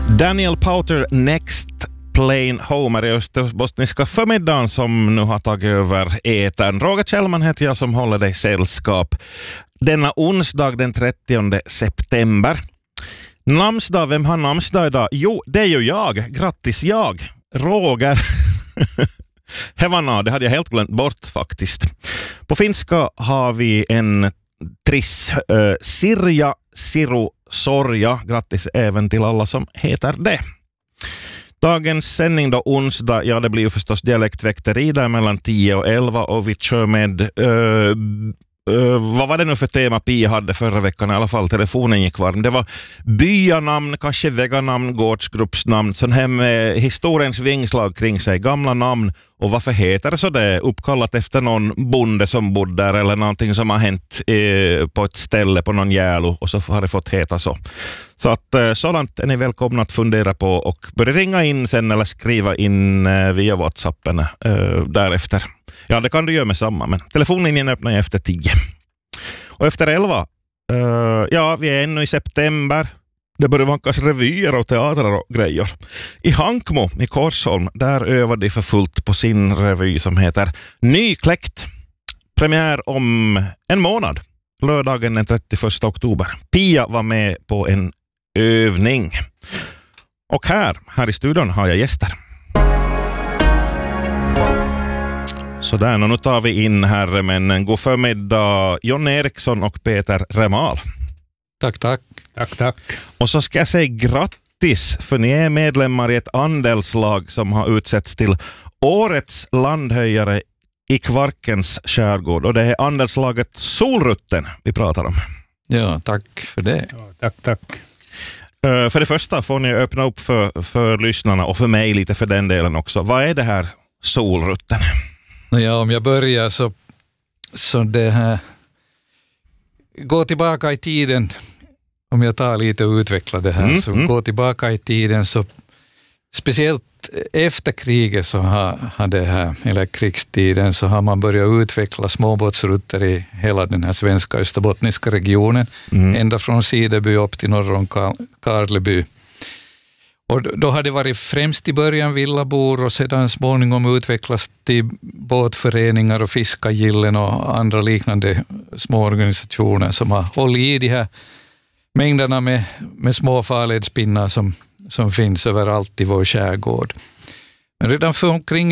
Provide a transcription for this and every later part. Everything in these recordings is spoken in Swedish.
Daniel Powter, Next Plane Home är i östbostniska förmiddagen som nu har tagit över etern. Roger Kjellman heter jag som håller dig sällskap denna onsdag den 30 september. Namnsdag, vem har namnsdag idag? Jo, det är ju jag. Grattis jag, Roger. Hevana, det hade jag helt glömt bort faktiskt. På finska har vi en triss, Sirja, Siru, Sorja. Grattis även till alla som heter det. Dagens sändning då onsdag, ja det blir ju förstås dialektväkteri där mellan 10 och 11 och vi kör med vad var det nu för tema Pia hade förra veckan? I alla fall telefonen gick varm. Det var byanamn, kanske veganamn, gårdsgruppsnamn, sån här med historiens vingslag kring sig, gamla namn och varför heter det så det är uppkallat efter någon bonde som bodde där eller någonting som har hänt på ett ställe på någon järlo och så har det fått heta så. Så att sådant är ni välkomna att fundera på och börja ringa in sen eller skriva in via WhatsAppen därefter. Ja, det kan du göra med samma, men telefonlinjen öppnar jag efter 10. Och efter 11, ja, vi är ännu i september. Det börjar vankas revyer och teatrar och grejer. I Hankmo i Korsholm, där övar de för fullt på sin revy som heter Nykläckt. Premiär om en månad, lördagen den 31 oktober. Pia var med på en övning. Och här i studion har jag gäster. Så där, nu tar vi in herremännen. God förmiddag Jon Eriksson och Peter Remal. Tack. Tack. Och så ska jag säga grattis för ni är medlemmar i ett andelslag som har utsetts till årets landhöjare i Kvarkens skärgård. Och det är andelslaget Solrutten vi pratar om. Ja, tack för det. Ja, tack. För det första får ni öppna upp för lyssnarna och för mig lite för den delen också. Vad är det här Solrutten? Ja, om jag börjar så det här gå tillbaka i tiden, om jag tar lite och utvecklar det här, så gå tillbaka i tiden så speciellt efter kriget så har det här, eller krigstiden så har man börjat utveckla småbåtsrutter i hela den här svenska österbottniska regionen, ända från Sideby upp till norr om Karleby. Och då hade det varit främst i början villabor och sedan småningom utvecklats till båtföreningar och fiskagillen och andra liknande små organisationer som har hållit i de här mängderna med små farledspinnar som finns överallt i vår skärgård. Men redan för omkring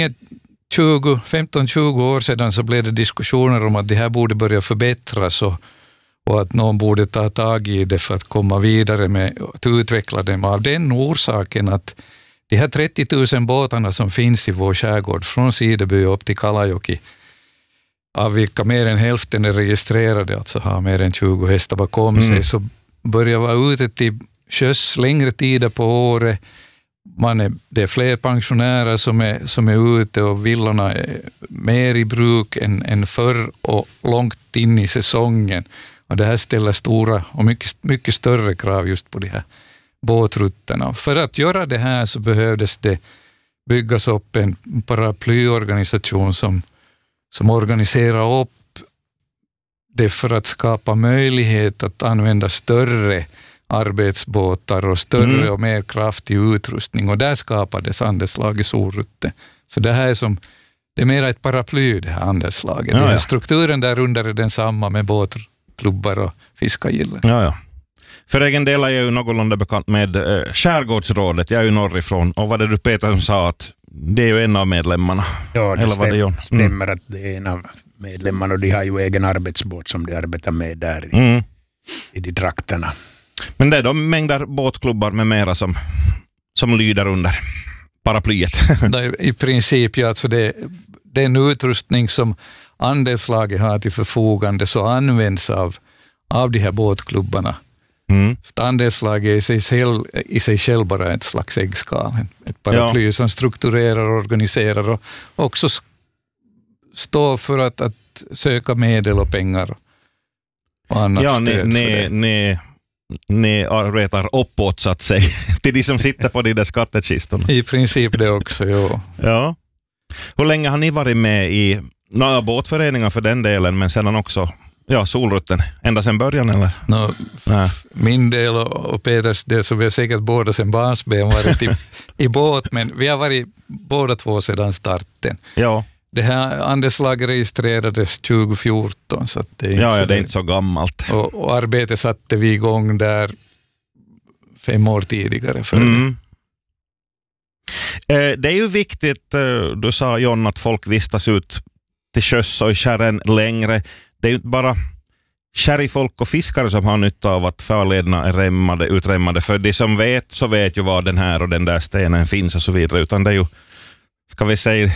15-20 år sedan så blev det diskussioner om att det här borde börja förbättras och att någon borde ta tag i det för att komma vidare med att utveckla dem av den orsaken att de här 30 000 båtarna som finns i vår skärgård från Sideby upp till Kalajoki, av vilka mer än hälften är registrerade, alltså har mer än 20 hästar bakom sig, så börjar vara ute till sjöss längre tider på året. Det är fler pensionärer som är ute och villorna är mer i bruk än förr och långt in i säsongen. Och det här ställer stora och mycket större krav just på de här båtrutterna. För att göra det här så behövdes det byggas upp en paraplyorganisation som organiserar upp det för att skapa möjlighet att använda större arbetsbåtar och större och mer kraftig utrustning. Och där skapades andelslaget Solrutte. Så det här det är mer ett paraply, det här andelslaget. Ja. Strukturen där under är densamma med båtklubbar och fiskagillen. Ja. För egen del är jag ju någorlunda bekant med Skärgårdsrådet. Jag är ju norrifrån. Och vad det du Peter som sa att det är ju en av medlemmarna. Ja, det stämmer att det är en av medlemmarna och de har ju egen arbetsbåt som de arbetar med där i de trakterna. Men det är de mängder båtklubbar med mera som lyder under paraplyet. I princip, ja, alltså den utrustning som andelslaget har till förfogande så används av de här båtklubbarna. Så andelslaget är i sig själv bara ett slags äggskal. Ett paraply som strukturerar och organiserar och också står för att söka medel och pengar och annat stöd. Ni arbetar uppåt så att säga till de som sitter på de där skattekistorna. I princip det också, jo. Ja. Hur länge har ni varit med i några båtföreningar för den delen, men sedan också Ja, solrutten. Ända sedan början eller? Min del och Peters del, så vi har säkert båda sedan barnsben varit i båt, men vi har varit båda två sedan starten. Ja. Det här andelslaget registrerades 2014. Så att det är det är inte så gammalt. Och arbetet satte vi igång där 5 år tidigare. Det är ju viktigt, du sa John, att folk vistas ut till sjöss och i kärren längre. Det är ju inte bara kärrfolk och fiskare som har nytta av att farlederna är utremmade. För de som vet, så vet ju var den här och den där stenen finns och så vidare. Utan det är ju, ska vi säga,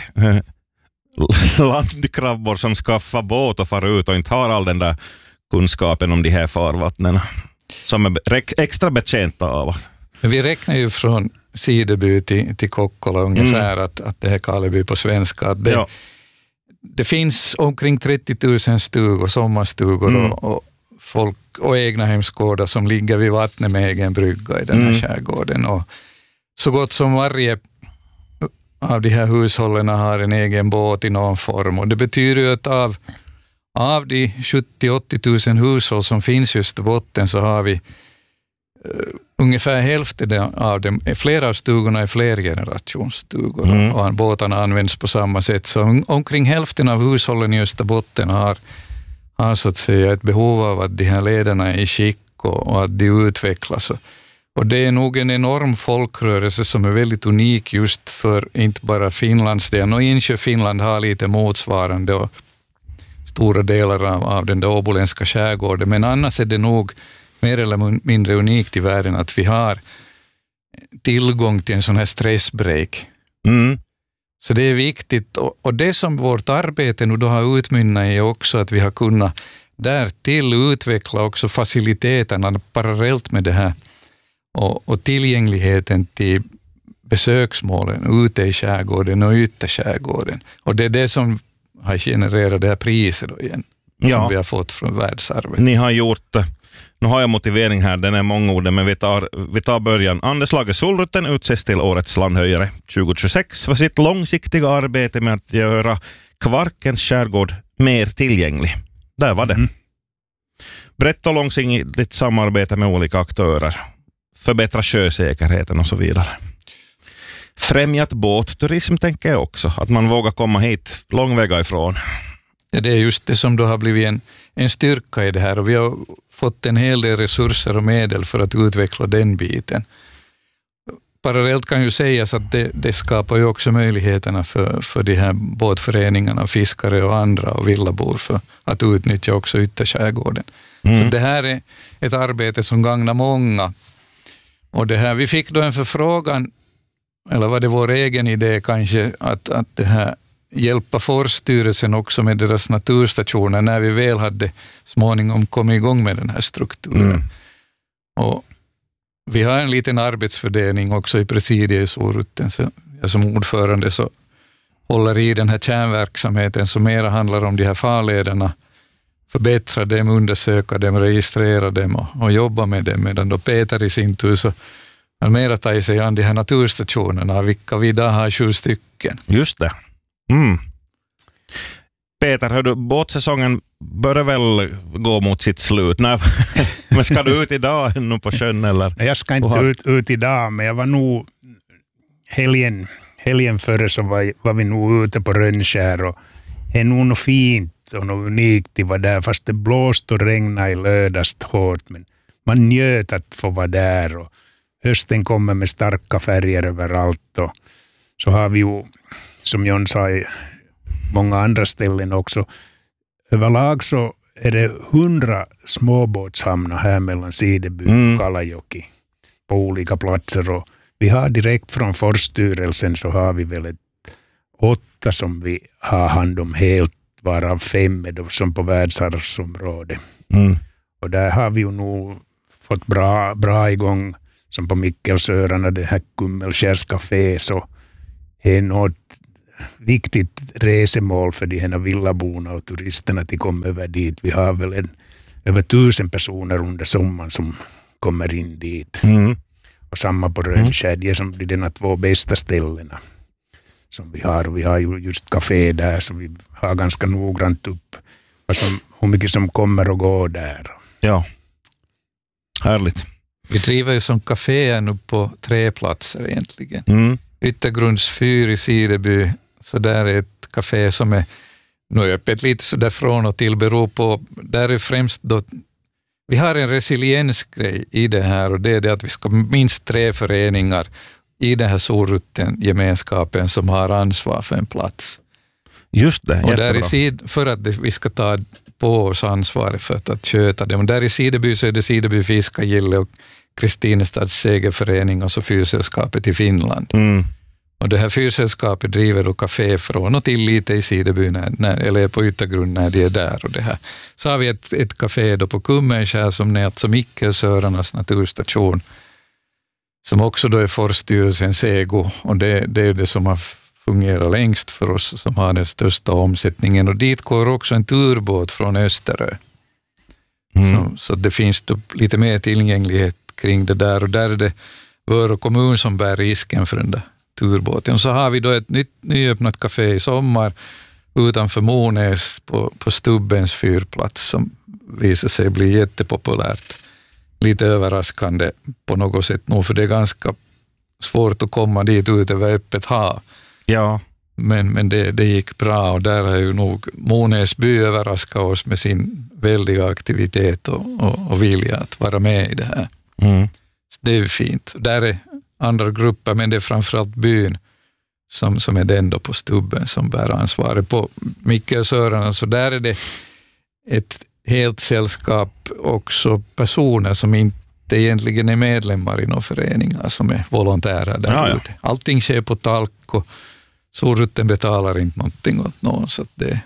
landkrabbor som skaffar båt och far ut och inte har all den där kunskapen om de här farvattnen som är extra betjänta av. Vi räknar ju från Sideby till Kokkola ungefär att det här Karleby på svenska. Att det finns omkring 30 000 stugor, sommarstugor och folk och egna hemsgårdar som ligger vid vattnet med egen brygga i den här skärgården. Och så gott som varje av de här hushållen har en egen båt i någon form. Och det betyder ju att av de 70-80 000 hushåll som finns just i botten så har vi ungefär hälften av dem, flera av stugorna är flergenerationsstugor och båtarna används på samma sätt. Så omkring hälften av hushållen i Österbotten har så att säga ett behov av att de här lederna är i skick och att de utvecklas. Och det är nog en enorm folkrörelse som är väldigt unik just för inte bara Finlands del. Och Insjö Finland har lite motsvarande och stora delar av den där åboländska skärgården. Men annars är det nog mer eller mindre unikt i världen att vi har tillgång till en sån här stressbreak. Så det är viktigt. Och det som vårt arbete nu då har utmynnat i också att vi har kunnat därtill utveckla också faciliteterna parallellt med det här. Och tillgängligheten till besöksmålen ute i skärgården och ytterskärgården. Och det är det som har genererat det här priset då igen. Som vi har fått från världsarvet. Ni har gjort det. Nu har jag motivering här, den är mångordig, men vi tar början. Andelslaget Solrutten utses till årets landhöjare 2026 för sitt långsiktiga arbete med att göra Kvarkens skärgård mer tillgänglig. Där var det. Brett och långsiktigt samarbete med olika aktörer. Förbättra sjösäkerheten och så vidare. Främjat båtturism tänker jag också. Att man vågar komma hit långväga ifrån. Ja, det är just det som då har blivit en styrka i det här. Och vi har fått en hel del resurser och medel för att utveckla den biten. Parallellt kan ju sägas att det skapar ju också möjligheterna för de här båtföreningarna, fiskare och andra och villabor för att utnyttja också ytterskärgården. Så det här är ett arbete som gagnar många. Och det här, vi fick då en förfrågan, eller var det vår egen idé kanske, att det här hjälpa Forststyrelsen också med deras naturstationer när vi väl hade småningom kommit igång med den här strukturen. Och vi har en liten arbetsfördelning också i presidiet i Solrutten. Så jag som ordförande så håller i den här kärnverksamheten som mera handlar om de här farlederna, förbättra dem, undersöka dem, registrera dem och jobba med dem, medan då Peter i sin tur så han mera tar sig an de här naturstationerna, vilka vi idag har 7 stycken. Just det. Peter, hör du, båtsäsongen börjar väl gå mot sitt slut. Men ska du ut idag ännu på sjön eller? Jag ska inte ut idag, men jag var nog helgen före så var vi nog ute på Rönnskär och det är nog något fint och något unikt att vara där, fast det blåst och regnade i lördags hårt, men man njöt att få vara där och hösten kommer med starka färger överallt och så har vi ju, som John sa, många andra ställen också. Överlag så är det 100 småbåtshamnar här mellan Sideby och Kalajoki på olika platser och vi har direkt från Forststyrelsen så har vi väl 8 som vi har hand om helt, varav 5 är som på världsarvsområdet. Och där har vi ju nog fått bra igång, som på Mikkelsöarna, det här Kummelskärscafé, så är något viktigt resemål för de här villaborna och turisterna att komma över dit. Vi har väl över 1000 personer under sommaren som kommer in dit. Och samma på Rönnskär, det är som de 2 bästa ställena som vi har. Vi har ju just café där, så vi har ganska noggrant upp hur mycket som kommer och går där. Ja, härligt. Vi driver ju som café nu på 3 platser egentligen. Yttergrunds 4 i Sideby, så där är ett café som är nu öppet lite så där från och till, beror på, där är främst då, vi har en resiliensgrej i det här, och det är det att vi ska minst 3 föreningar i den här Sorrutten-gemenskapen som har ansvar för en plats. Just det, och där för att vi ska ta på oss ansvaret för att köta det. Och där i Sideby så är det Sideby Fiskagille och Kristinestads segerförening och så fyrsällskapet i Finland. Och det här fyrsällskapet driver då café från och till lite i Sideby eller på Yttergrund när de är där. Och det här. Så har vi ett café då på Kummenskär som är alltså Mikkelsörarnas naturstation, som också då är Forststyrelsens ego, och det är det som har fungerat längst för oss, som har den största omsättningen, och dit går också en turbåt från Österö. Så det finns då lite mer tillgänglighet kring det där, och där är det Vörå kommun som bär risken för den där turbåten. Och så har vi då ett nyöppnat café i sommar utanför Monäs på Stubbens fyrplats som visar sig bli jättepopulärt. Lite överraskande på något sätt nog, för det är ganska svårt att komma dit ut över öppet hav. Ja. Men det gick bra, och där har ju nog Monäs by överraskat oss med sin väldiga aktivitet och vilja att vara med i det här. Så det är fint. Där är andra grupper, men det är framförallt byn som är den då på Stubben som bär ansvaret. På Mikkelsörarna så där är det ett helt sällskap också personer som inte egentligen är medlemmar i några föreningar, som är volontärer där ute. Allting sker på talk, och Sorrutten betalar inte någonting åt någon, så att det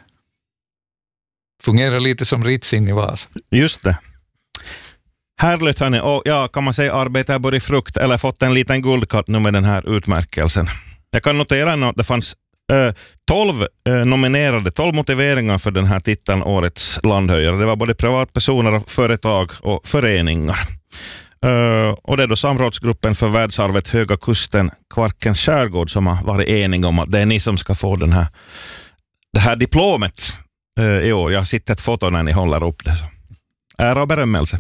fungerar lite som Ritsin i Vasa. Just det. Härligt hörni, och ja, kan man säga arbetar både frukt eller fått en liten guldkatt nu med den här utmärkelsen. Jag kan notera att det fanns 12 nominerade, 12 motiveringar för den här titeln Årets landhöjare. Det var både privatpersoner, företag och föreningar. Och det är då samrådsgruppen för världsarvet Höga kusten, Kvarkens skärgård, som har varit eniga om att det är ni som ska få det här diplomet i år. Jag har sett ett foto när ni håller upp det. Så. Ära och berömmelse.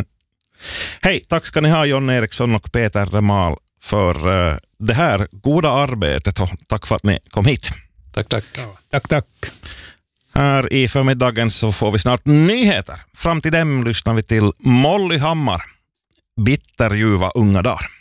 Hej, tack ska ni ha John Eriksson och Peter Remal för det här goda arbetet, och tack för att ni kom hit. Tack. Ja, tack. Här i förmiddagen så får vi snart nyheter. Fram till dem lyssnar vi till Molly Hammar, Bitterljuva unga dagar.